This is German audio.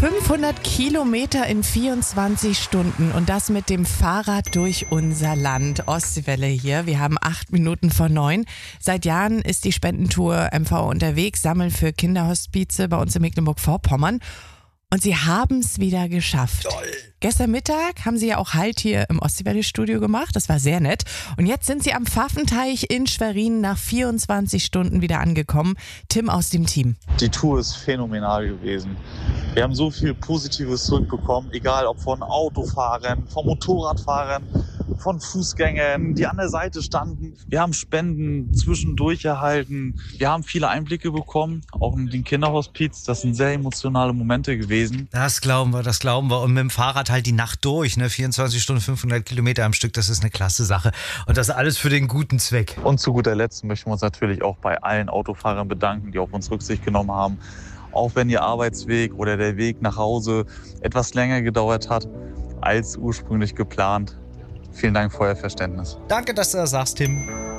500 Kilometer in 24 Stunden und das mit dem Fahrrad durch unser Land. Ostseewelle hier. Wir haben 8 Minuten vor 9. Seit Jahren ist die Spendentour MV unterwegs, sammeln für Kinderhospize bei uns in Mecklenburg-Vorpommern. Und sie haben es wieder geschafft. Toll. Gestern Mittag haben sie ja auch Halt hier im Ostseewelle-Studio gemacht. Das war sehr nett. Und jetzt sind sie am Pfaffenteich in Schwerin nach 24 Stunden wieder angekommen. Tim aus dem Team. Die Tour ist phänomenal gewesen. Wir haben so viel Positives zurückbekommen, egal ob von Autofahrern, von Motorradfahrern, von Fußgängern, die an der Seite standen. Wir haben Spenden zwischendurch erhalten. Wir haben viele Einblicke bekommen, auch in den Kinderhospiz. Das sind sehr emotionale Momente gewesen. Das glauben wir, das glauben wir. Und mit dem Fahrrad halt die Nacht durch, ne? 24 Stunden, 500 Kilometer am Stück, das ist eine klasse Sache. Und das alles für den guten Zweck. Und zu guter Letzt möchten wir uns natürlich auch bei allen Autofahrern bedanken, die auf uns Rücksicht genommen haben. Auch wenn Ihr Arbeitsweg oder der Weg nach Hause etwas länger gedauert hat als ursprünglich geplant. Vielen Dank für euer Verständnis. Danke, dass du das sagst, Tim.